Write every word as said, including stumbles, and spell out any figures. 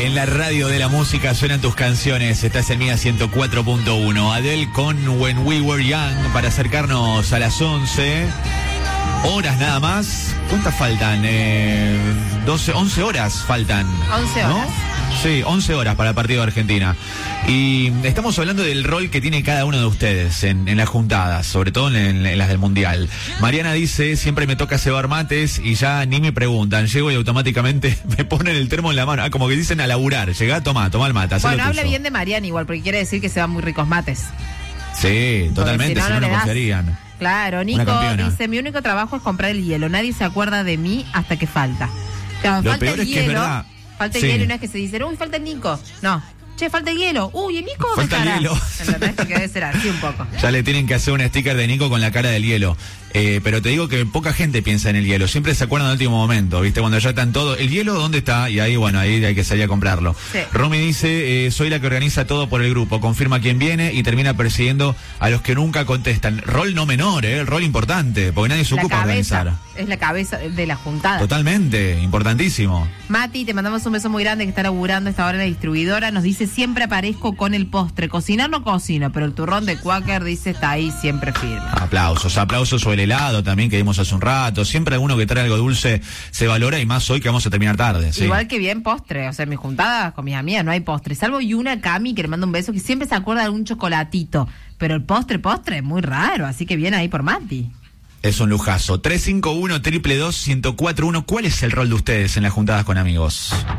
En la radio de la música suenan tus canciones. Estás en Mía ciento cuatro punto uno. Adele con When We Were Young para acercarnos a las once. Horas nada más. ¿Cuántas faltan? Eh, doce, once horas faltan. once horas. ¿No? Sí, once horas para el partido de Argentina. Y estamos hablando del rol que tiene cada uno de ustedes en, en las juntadas, sobre todo en, en las del Mundial. Mariana dice, siempre me toca cebar mates y ya ni me preguntan. Llego y automáticamente me ponen el termo en la mano. Ah, como que dicen a laburar. Llegá, toma, toma el mate. Bueno, habla bien de Mariana igual, porque quiere decir que se van muy ricos mates. Sí, totalmente, si no, si no, no, no no confiarían. Claro, Nico dice, mi único trabajo es comprar el hielo. Nadie se acuerda de mí hasta que falta. Claro, Lo falta peor el es hielo. que es verdad. Falta el Sí. hielo y no es que se dice, uy, falta el Nico. No. Che, falta el hielo. Uy, ¿el Nico dónde Falta el estará? hielo. ¿Entendés? Porque debe ser así un poco. Ya le tienen que hacer un sticker de Nico con la cara del hielo. Eh, pero te digo que poca gente piensa en el hielo. Siempre se acuerdan del último momento, ¿viste? Cuando ya están todos. ¿El hielo dónde está? Y ahí, bueno, ahí hay que salir a comprarlo. Sí. Romy dice, eh, soy la que organiza todo por el grupo. Confirma quién viene y termina persiguiendo a los que nunca contestan. Rol no menor, ¿eh? El rol importante, porque nadie se La ocupa de cabeza, organizar. es la cabeza de la juntada. Totalmente, importantísimo. Mati, te mandamos un beso muy grande que está laburando esta hora en la distribuidora. Nos dice, siempre aparezco con el postre. Cocinar no cocino, pero el turrón de Quaker, dice, está ahí siempre firme. Aplausos, aplausos sobre el helado también que vimos hace un rato. Siempre alguno que trae algo dulce se valora y más hoy que vamos a terminar tarde. Sí. Igual que bien postre, o sea, en mis juntadas con mis amigas no hay postre, salvo y una Cami que le manda un beso que siempre se acuerda de algún chocolatito, pero el postre, postre es muy raro, así que viene ahí por Mati. Es un lujazo. tres cinco uno, dos dos dos, uno cero cuatro uno. ¿Cuál es el rol de ustedes en las juntadas con amigos?